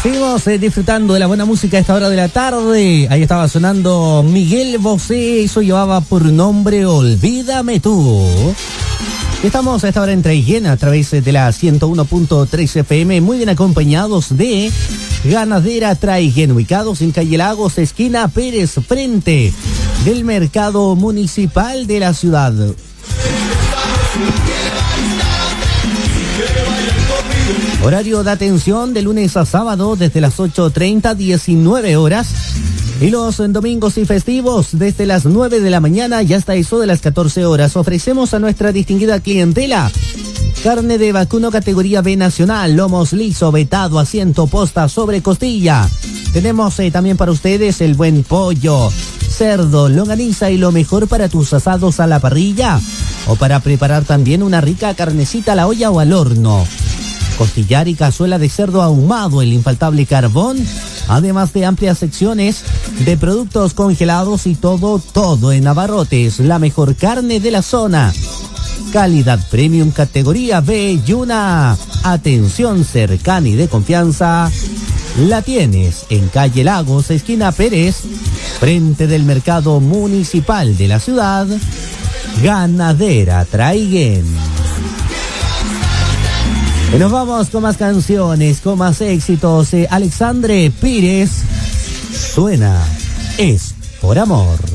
Seguimos disfrutando de la buena música a esta hora de la tarde. Ahí estaba sonando Miguel Bosé, eso llevaba por nombre Olvídame Tú. Estamos a esta hora en Traiguén a través de la 101.3 FM, muy bien acompañados de Ganadera Traiguén, ubicados en Calle Lagos, esquina Pérez, frente del Mercado Municipal de la ciudad. Horario de atención de lunes a sábado desde las 8:30, 19 horas. Y los domingos y festivos desde las 9 de la mañana y hasta eso de las 14 horas. Ofrecemos a nuestra distinguida clientela carne de vacuno categoría B nacional, lomos liso, vetado, asiento, posta, sobre costilla. Tenemos también para ustedes el buen pollo, cerdo, longaniza y lo mejor para tus asados a la parrilla o para preparar también una rica carnecita a la olla o al horno. Costillar y cazuela de cerdo ahumado, el infaltable carbón, además de amplias secciones de productos congelados y todo en abarrotes, la mejor carne de la zona. Calidad premium categoría B y una atención cercana y de confianza la tienes en Calle Lagos, esquina Pérez, frente del Mercado Municipal de la ciudad. Ganadera Traiguén. Y nos vamos con más canciones, con más éxitos. Alexandre Pires, suena Es por Amor.